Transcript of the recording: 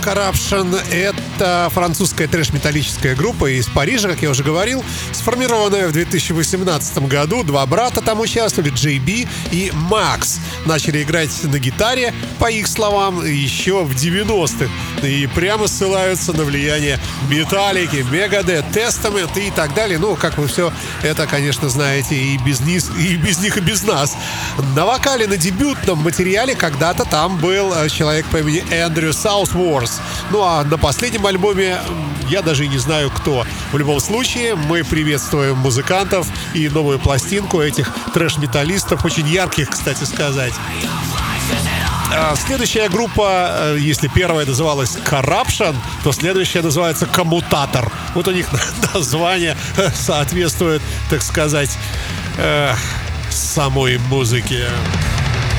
Corruption — это французская трэш-металлическая группа из Парижа, как я уже говорил, сформированная в 2018 году. Два брата там участвовали, Джей Би и Макс. Начали играть на гитаре, по их словам, еще в 90-х. И прямо ссылаются на влияние Металлики, Мегадет, Тестамент и так далее. Ну, как вы все это, конечно, знаете и без них, и без нас. На вокале на дебютном материале когда-то там был человек по имени Эндрю Саутворс. Ну, а на последнем альбоме я даже и не знаю кто. В любом случае, мы приветствуем музыкантов и новую пластинку этих трэш-металлистов, очень ярких, кстати сказать. Следующая группа, если первая называлась Corruption, то следующая называется Коммутатор. Вот у них название соответствует, так сказать, самой музыке.